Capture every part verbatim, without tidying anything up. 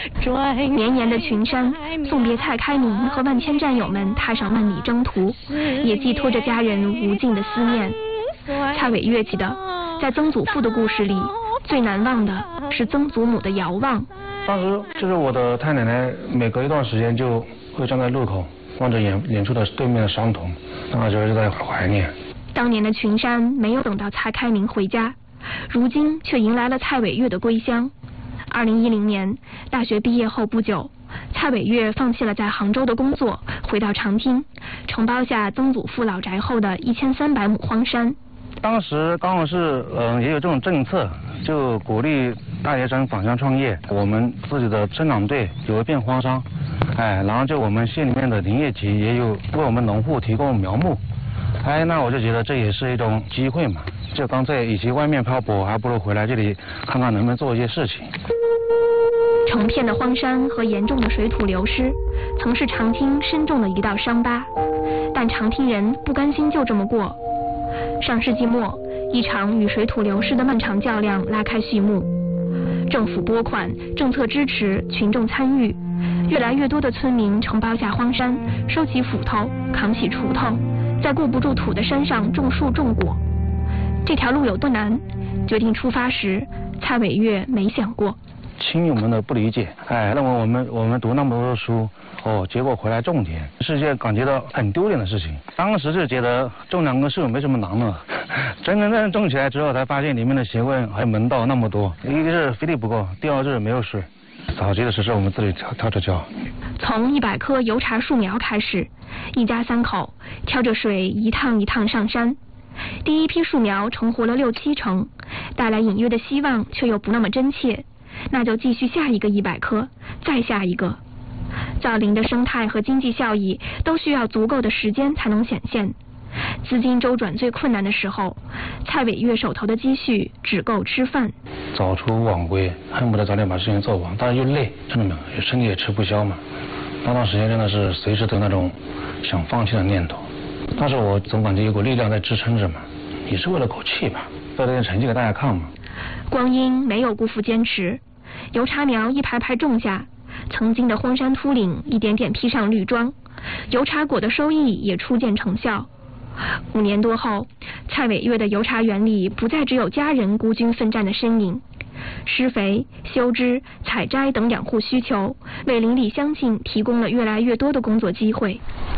绵延的群山送别蔡开明和万千战友们踏上万里征途，也寄托着家人无尽的思念。蔡伟月记得，在曾祖父的故事里，最难忘的是曾祖母的遥望。 当时就是我的太奶奶，每隔一段时间就会站在路口，望着远远处的对面的山头，那时候就在怀念。 当年的群山没有等到蔡开明回家，如今却迎来了蔡伟月的归乡。二零一零年，大学毕业后不久，蔡伟月放弃了在杭州的工作，回到长汀，承包下曾祖父老宅后的一千三百亩荒山。 当时刚好是嗯、呃、也有这种政策，就鼓励大学生返乡创业。我们自己的生长队有一片荒山，哎，然后就我们县里面的林业局也有为我们农户提供苗木，哎，那我就觉得这也是一种机会嘛。就刚才与其外面漂泊，还不如回来这里看看能不能做一些事情。 成片的荒山和严重的水土流失，曾是长汀深重的一道伤疤，但长汀人不甘心就这么过。上世纪末，一场与水土流失的漫长较量拉开序幕。政府拨款，政策支持，群众参与，越来越多的村民承包下荒山，收起斧头，扛起锄头，在过不住土的山上种树种果。这条路有多难？决定出发时，蔡伟月没想过。 亲友们的不理解，哎，认为我们我们读那么多的书，哦，结果回来种田，是件感觉到很丢脸的事情。当时就觉得种两棵树没什么难的，真真正正种起来之后，才发现里面的学问还有门道那么多。一个是肥力不够，第二是没有水。早期的时候我们自己挑挑着浇。 从一百棵油茶树苗开始，一家三口挑着水一趟一趟上山。第一批树苗成活了六七成，带来隐约的希望，却又不那么真切。那就继续下一个一百棵，再下一个。造林的生态和经济效益都需要足够的时间才能显现。资金周转最困难的时候，蔡伟月手头的积蓄只够吃饭。 早出晚归，恨不得早点把事情做完，但是又累，真的没有，身体也吃不消嘛。那段时间真的是随时都有那种想放弃的念头，但是我总感觉有股力量在支撑着嘛，也是为了口气吧，做点成绩给大家看嘛。 光阴没有辜负坚持，油茶苗一排排种下，曾经的荒山秃岭一点点披上绿装，油茶果的收益也初见成效。五年多后，蔡伟月的油茶园里不再只有家人孤军奋战的身影，施肥、修枝、采摘等养护需求，为邻里乡亲提供了越来越多的工作机会。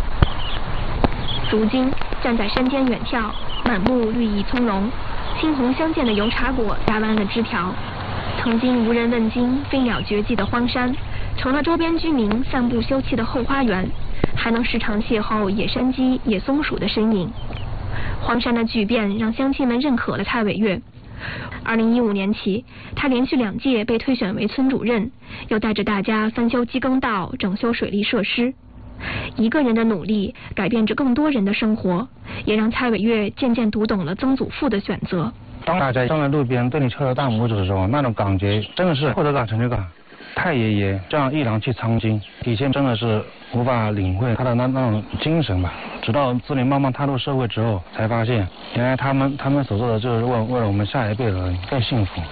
如今站在山间远眺，满目绿意葱茏，青红相间的油茶果压弯了枝条。曾经无人问津、飞鸟绝迹的荒山，成了周边居民散步休憩的后花园，还能时常邂逅野山鸡、野松鼠的身影。荒山的巨变让乡亲们认可了蔡伟月。二零一五年起，他连续两届被推选为村主任，又带着大家翻修机耕道、整修水利设施。一个人的努力改变着更多人的生活，也让蔡伟月渐渐读懂了曾祖父的选择。 当大家站在路边对你敲着大拇指的时候，那种感觉真的是获得感、成就感。太爷爷这样毅然去参军，以前真的是无法领会他的那那种精神吧。直到自己慢慢踏入社会之后，才发现原来他们他们所做的就是为为了我们下一辈人更幸福。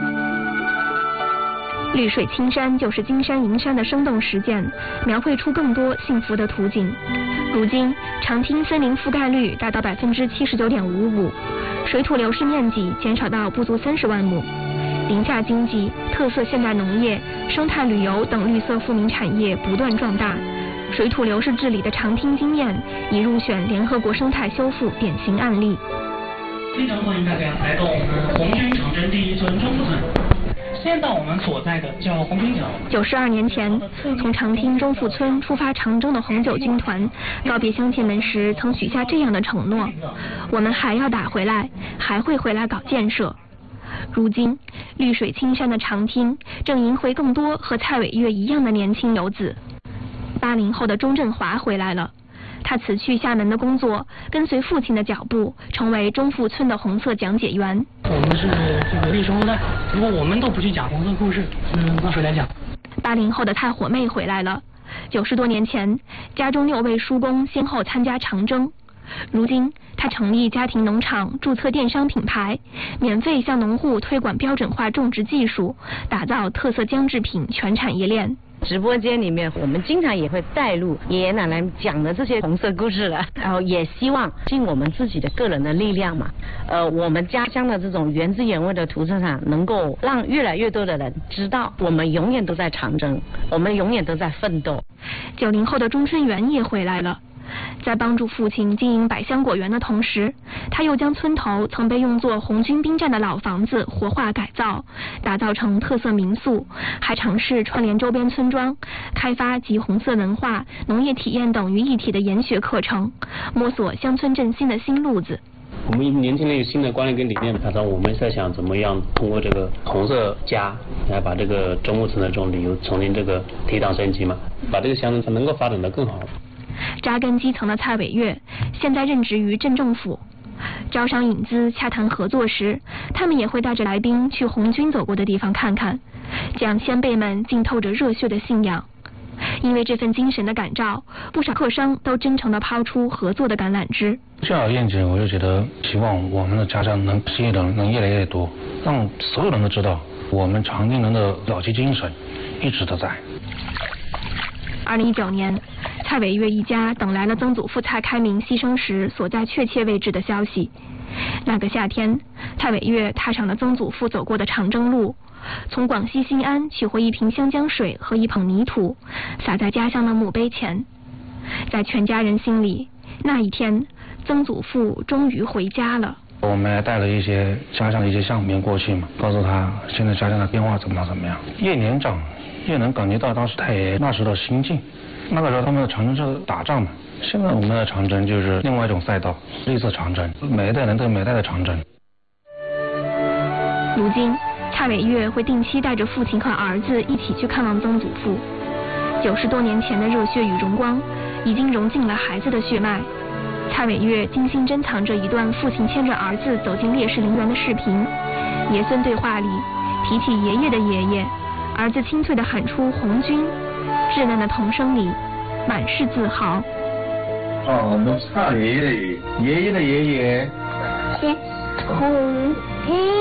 绿水青山就是金山银山的生动实践，描绘出更多幸福的图景。如今，长汀森林覆盖率达到百分之七十九点五五，水土流失面积减少到不足三十万亩。林下经济、特色现代农业、生态旅游等绿色富民产业不断壮大。水土流失治理的长汀经验已入选联合国生态修复典型案例。 非常欢迎大家来到我们红军长征第一村中富村。现在到我们所在的叫红军角。 九十二年前，从长汀中富村出发长征的红九军团，告别乡亲们时曾许下这样的承诺：我们还要打回来，还会回来搞建设。如今，绿水青山的长汀正迎回更多和蔡伟月一样的年轻游子。八零后的钟振华回来了，他辞去厦门的工作，跟随父亲的脚步，成为中富村的红色讲解员。 我们是这个历史后代，如果我们都不去讲红色故事，嗯，那谁来讲？ 八零后的太火妹回来了。九十多年前，家中六位叔公先后参加长征， 如今，他成立家庭农场，注册电商品牌，免费向农户推广标准化种植技术，打造特色姜制品全产业链。 直播间里面，我们经常也会带入爷爷奶奶讲的这些红色故事了，然后也希望尽我们自己的个人的力量嘛，呃，我们家乡的这种原汁原味的土特产，能够让越来越多的人知道，我们永远都在长征，我们永远都在奋斗。 九零后的钟春元也回来了。在帮助父亲经营百香果园的同时，他又将村头曾被用作红军兵站的老房子活化改造，打造成特色民宿，还尝试串联周边村庄，开发集红色文化、农业体验等于一体的研学课程，摸索乡村振兴的新路子。 我们年轻人有新的观念跟理念，然后我们在想怎么样通过这个红色家来把这个中务村的这种旅游重新这个提档升级嘛，把这个乡村能够发展得更好。 扎根基层的蔡伟月现在任职于镇政府，招商引资、洽谈合作时，他们也会带着来宾去红军走过的地方看看，这样先辈们浸透着热血的信仰。因为这份精神的感召，不少客商都真诚地抛出合作的橄榄枝。 这样的愿景，我就觉得希望我们的家乡能吸引的能越来越多，让所有人都知道我们长津人的老气精神一直都在。 二零一九年，蔡伟月一家等来了曾祖父蔡开明牺牲时所在确切位置的消息。那个夏天，蔡伟月踏上了曾祖父走过的长征路，从广西新安取回一瓶香江水和一捧泥土，撒在家乡的墓碑前。在全家人心里，那一天，曾祖父终于回家了。 我们还带了一些家乡的一些相片过去嘛，告诉他现在家乡的变化怎么样怎么样。越年长，越能感觉到当时太爷那时的心境。那个时候他们的长征是打仗嘛，现在我们的长征就是另外一种赛道，绿色长征，每一代人都有每一代的长征。 如今，蔡伟月会定期带着父亲和儿子一起去看望曾祖父。九十多年前的热血与荣光，已经融进了孩子的血脉。蔡伟月精心珍藏着一段父亲牵着儿子走进烈士陵园的视频，爷孙对话里提起爷爷的爷爷，儿子清脆地喊出红军，稚嫩的童声里满是自豪。 哦，我们蔡爷爷的爷爷的爷爷是红军。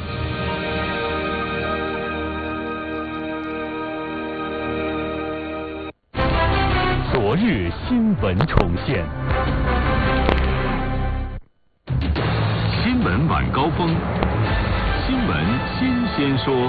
昨日新闻重现，新闻晚高峰，新闻新鲜说。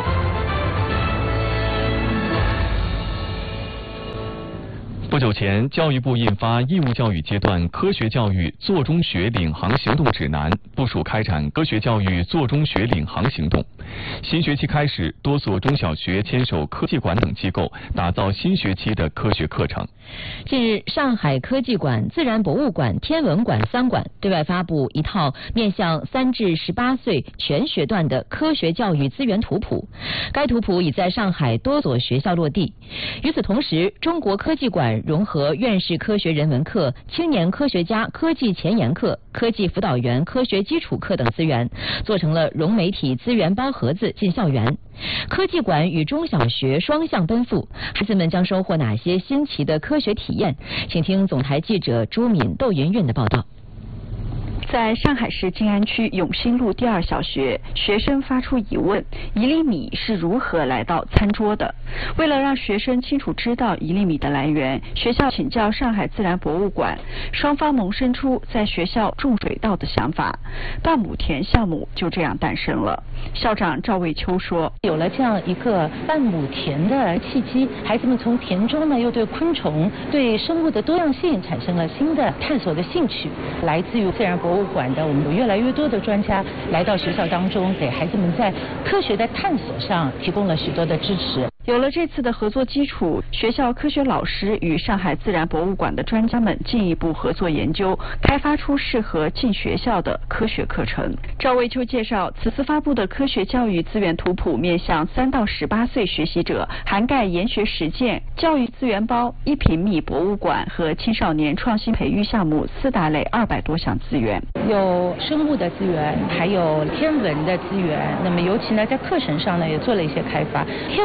不久前，教育部印发义务教育阶段科学教育做中学领航行动指南，部署开展科学教育做中学领航行动。新学期开始，多所中小学牵手科技馆等机构，打造新学期的科学课程。 近日，上海科技馆、自然博物馆、天文馆三馆对外发布一套面向三至十八岁全学段的科学教育资源图谱。该图谱已在上海多所学校落地。与此同时，中国科技馆融合院士科学人文课、青年科学家科技前沿课、科技辅导员科学基础课等资源，做成了融媒体资源包盒子进校园。科技馆与中小学双向奔赴，孩子们将收获哪些新奇的科学体验？请听总台记者朱敏、窦云韵的报道。 在上海市静安区永兴路第二小学，学生发出疑问：一粒米是如何来到餐桌的？为了让学生清楚知道一粒米的来源，学校请教上海自然博物馆，双方萌生出在学校种水稻的想法，半亩田项目就这样诞生了。校长赵卫秋说： 有了这样一个半亩田的契机，孩子们从田中呢又对昆虫、对生物的多样性产生了新的探索的兴趣。来自于自然博物馆的我们有越来越多的专家来到学校当中，给孩子们在科学的探索上提供了许多的支持。 有了这次的合作基础，学校科学老师与上海自然博物馆的专家们进一步合作研究，开发出适合进学校的科学课程。赵卫秋介绍，此次发布的科学教育资源图谱面向三到十八岁学习者，涵盖研学实践、教育资源包、一平米博物馆和青少年创新培育项目四大类二百多项资源， 有生物的资源，还有天文的资源。那么尤其呢，在课程上呢也做了一些开发。天文馆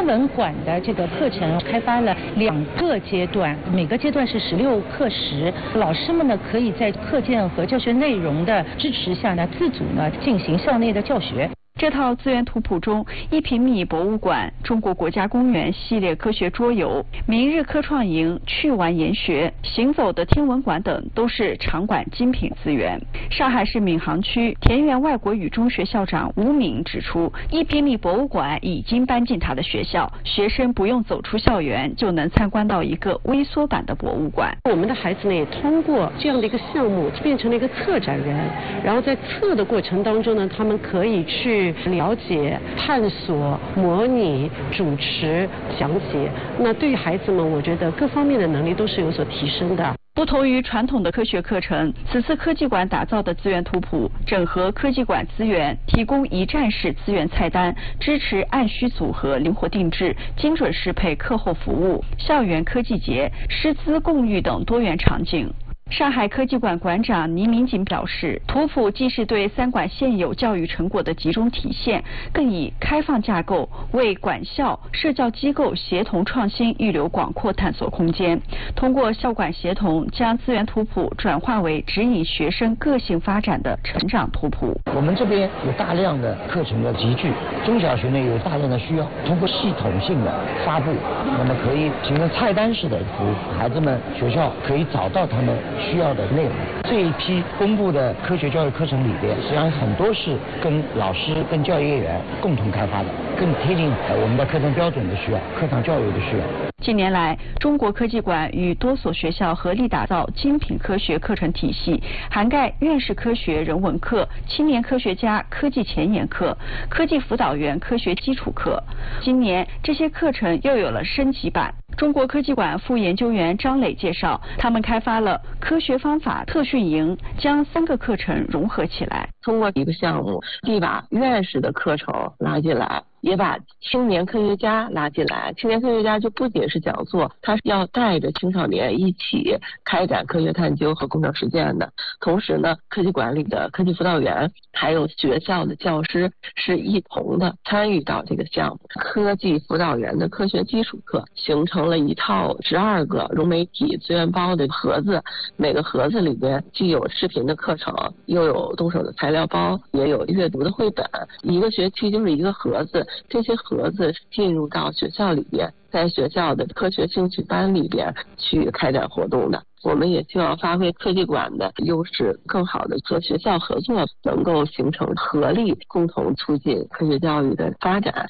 馆的这个课程开发了两个阶段，每个阶段是十六课时，老师们呢可以在课件和教学内容的支持下呢，自主呢进行校内的教学。 这套资源图谱中，一平米博物馆、中国国家公园系列科学桌游、明日科创营、趣玩研学、行走的天文馆等都是场馆精品资源。上海市闵行区田园外国语中学校长吴敏指出，一平米博物馆已经搬进他的学校，学生不用走出校园就能参观到一个微缩版的博物馆。 我们的孩子呢也通过这样的一个项目变成了一个策展人，然后在策的过程当中呢，他们可以去了解、探索、模拟、主持、讲解。那对于孩子们，我觉得各方面的能力都是有所提升的。 不同于传统的科学课程，此次科技馆打造的资源图谱整合科技馆资源，提供一站式资源菜单，支持按需组合、灵活定制、精准适配课后服务、校园科技节、师资共育等多元场景。上海科技馆馆长倪明锦表示，图谱既是对三馆现有教育成果的集中体现，更以开放架构为管校、社教机构协同创新预留广阔探索空间。通过校管协同，将资源图谱转化为指引学生个性发展的成长图谱。 我们这边有大量的课程的集聚，中小学呢有大量的需要，通过系统性的发布，那么可以形成菜单式的服务，孩子们学校可以找到他们需要的内容。这一批公布的科学教育课程里边，实际上很多是跟老师、跟教育业员共同开发的，更贴近我们的课程标准的需要、课堂教育的需要。 近年来，中国科技馆与多所学校合力打造精品科学课程体系，涵盖院士科学人文课、青年科学家科技前沿课、科技辅导员科学基础课。今年这些课程又有了升级版。中国科技馆副研究员张磊介绍，他们开发了科学方法特训营，将三个课程融合起来。 通过一个项目，既把院士的课程拉进来，也把青年科学家拉进来。青年科学家就不仅是讲座，他是要带着青少年一起开展科学探究和工程实践的。同时呢，科技馆里的科技辅导员还有学校的教师是一同的参与到这个项目。科技辅导员的科学基础课形成了一套十二个融媒体资源包的盒子，每个盒子里边既有视频的课程，又有动手的材料包，也有阅读的绘本。一个学期就是一个盒子，这些盒子进入到学校里边，在学校的科学兴趣班里边去开展活动的。我们也希望发挥科技馆的优势，更好的和学校合作，能够形成合力，共同促进科学教育的发展。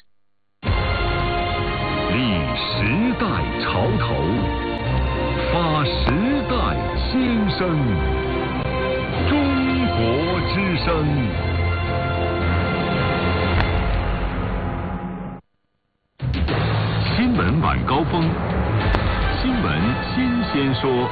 立时代潮头，发时代新声，中国之声。新闻晚高峰，新闻新鲜说。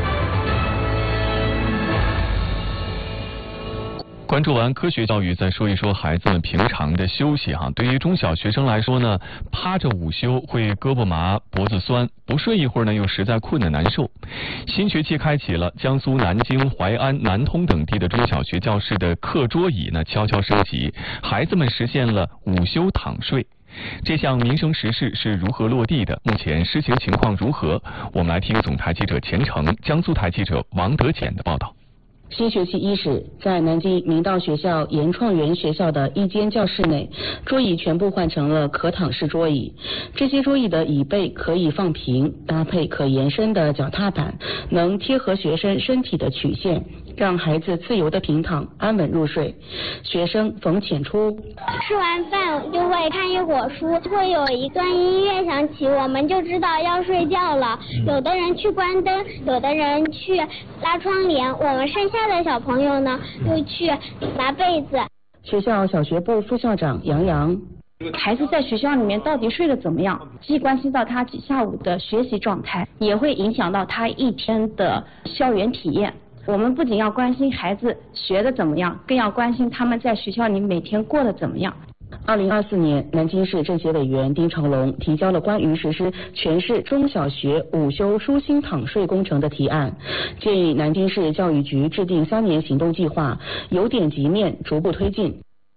关注完科学教育，再说一说孩子们平常的休息哈。对于中小学生来说呢，趴着午休会胳膊麻、脖子酸，不睡一会儿呢又实在困得难受。新学期开启了，江苏南京、淮安、南通等地的中小学教室的课桌椅呢悄悄升级，孩子们实现了午休躺睡。这项民生实事是如何落地的？目前施行情况如何？我们来听总台记者钱成、江苏台记者王德简的报道。 新学期伊始，在南京明道学校研创园学校的一间教室内，桌椅全部换成了可躺式桌椅。这些桌椅的椅背可以放平，搭配可延伸的脚踏板，能贴合学生身体的曲线，让孩子自由的平躺，安稳入睡。学生冯浅初： 吃完饭就会看一会儿书，会有一段音乐响起，我们就知道要睡觉了。有的人去关灯，有的人去拉窗帘，我们剩下的小朋友呢，就去拿被子。 学校小学部副校长杨洋： 孩子在学校里面到底睡得怎么样，既关心到他下午的学习状态，也会影响到他一天的校园体验。我们不仅要关心孩子学得怎么样，更要关心他们在学校里每天过得怎么样。 二零二四年，南京市政协委员丁长龙提交了关于实施全市中小学午休舒心躺睡工程的提案，建议南京市教育局制定三年行动计划，由点及面，逐步推进。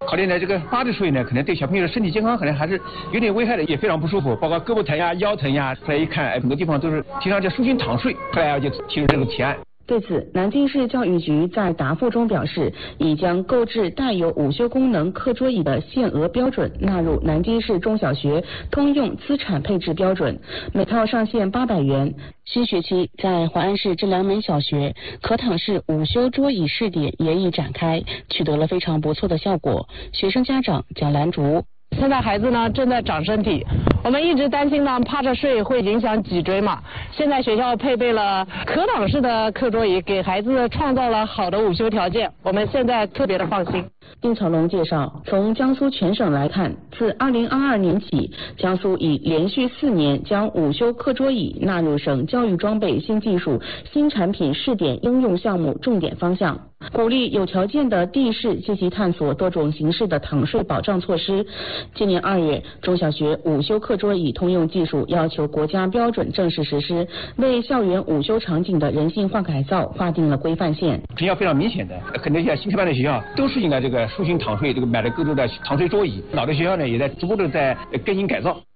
考虑呢，这个八十岁呢，可能对小朋友的身体健康可能还是有点危害的，也非常不舒服，包括胳膊疼呀、腰疼呀。后来一看，哎，很多地方都是提倡叫舒心躺睡，后来就提出这个提案。 对此，南京市教育局在答复中表示，已将购置带有午休功能课桌椅的限额标准纳入南京市中小学通用资产配置标准，每套上限八百元。新学期在淮安市这两门小学可躺式午休桌椅试点也已展开，取得了非常不错的效果。学生家长蒋兰竹。 现在孩子呢正在长身体，我们一直担心呢趴着睡会影响脊椎嘛。现在学校配备了可躺式的课桌椅，给孩子创造了好的午休条件，我们现在特别的放心。 丁草龙介绍，从江苏全省来看，自二零二二年起，江苏已连续四年将午休课桌椅纳入省教育装备新技术新产品试点应用项目重点方向，鼓励有条件的地市积极探索多种形式的躺睡保障措施。今年二月，中小学午休课桌椅通用技术要求国家标准正式实施，为校园午休场景的人性化改造划定了规范线。 成效非常明显的，很多像新开办的学校都是应该这个舒心躺睡，这个买了各种的躺睡桌椅，老的学校呢也在逐步的在更新改造。